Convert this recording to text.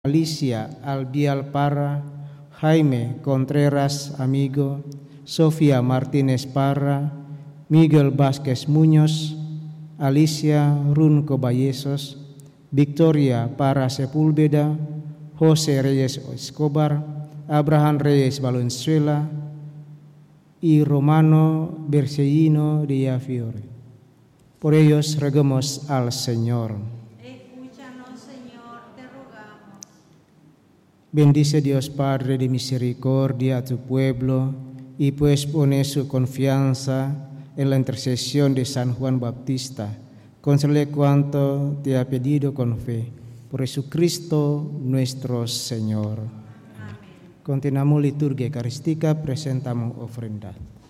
Alicia Albial Parra, Jaime Contreras Amigo, Sofía Martínez Parra, Miguel Vázquez Muñoz, Alicia Runco Vallesos, Victoria Parra Sepúlveda, José Reyes Escobar, Abraham Reyes Valenzuela y Romano Bercellino Diafiore. Por ellos rogamos al Señor. Escúchanos, Señor, te rogamos. Bendice Dios Padre de misericordia a tu pueblo y pues pone su confianza en la intercesión de San Juan Bautista. Concédele cuanto te ha pedido con fe. Por Jesucristo nuestro Señor. Amén. Continuamos liturgia eucarística, presentamos ofrenda.